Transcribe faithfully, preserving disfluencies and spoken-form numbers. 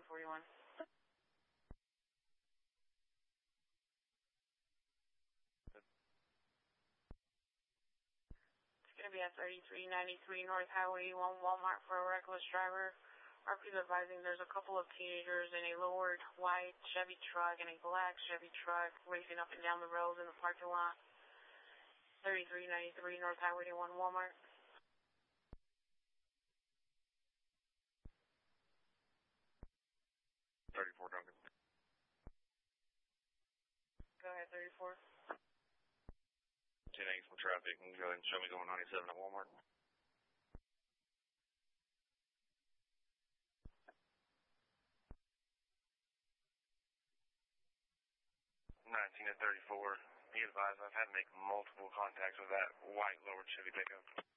two forty-one. It's going to be at thirty-three ninety-three North Highway eighty-one Walmart for a reckless driver. R P's advising there's a couple of teenagers in a lowered white Chevy truck and a black Chevy truck racing up and down the road in the parking lot. thirty-three ninety-three North Highway eighty-one Walmart. thirty-four Duncan. Go ahead, thirty-four. ten eight from traffic. Can you go ahead and show me going ninety-seven at Walmart? nineteen at thirty-four. Be advised, I've had to make multiple contacts with that white lowered Chevy pickup.